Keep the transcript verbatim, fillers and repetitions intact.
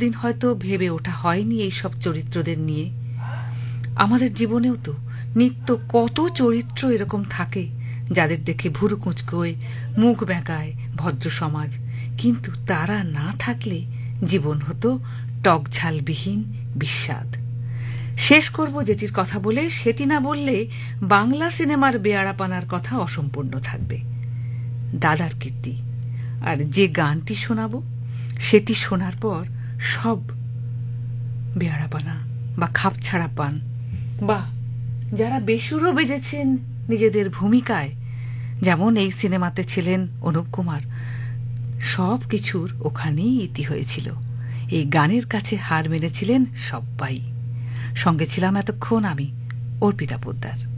কোনোদিন হয়তো ভেবে ওঠা হয়নি এই সব চরিত্রদের নিয়ে। আমাদের জীবনেও তো নিত্য কত চরিত্র এরকম থাকে যাদের দেখে ভুরু কুঁচকোয়, মুখ বেঁকায় ভদ্র সমাজ, কিন্তু তারা না থাকলে জীবন হতো টকঝালবিহীন বিস্বাদ। শেষ করব যেটির কথা বলে, সেটি না বললে বাংলা সিনেমার বেয়াড়াপানার কথা অসম্পূর্ণ থাকবে, দাদার কীর্তি। আর যে গানটি শোনাব সেটি শোনার পর সব বেয়াড়াপানা বা খাপছাড়া পান, বা যারা বেসুরো বেজেছেন নিজেদের ভূমিকায়, যেমন এই সিনেমাতে ছিলেন অনুপ কুমার, সব কিছুর ওখানেই ইতি হয়েছিল। এই গানের কাছে হার মেনেছিলেন সব্বাই। সঙ্গে ছিলাম এতক্ষণ আমি, অর্পিতা পোদ্দার।